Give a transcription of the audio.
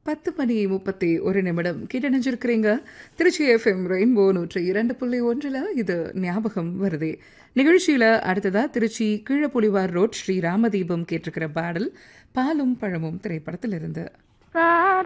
10:31 கிட்ட நினைச்சிருக்கிறீங்க. Trichy FM rainbow 102.1 இது ஞாபகம் வருதே நிகழ்ச்சியில் அடுத்ததா திருச்சி கீழப்புலிவார் ரோட் ஸ்ரீ ராமதீபம் கேட்டிருக்கிற பாடல் பாலும் பழமும் திரைப்படத்தில் இருந்து.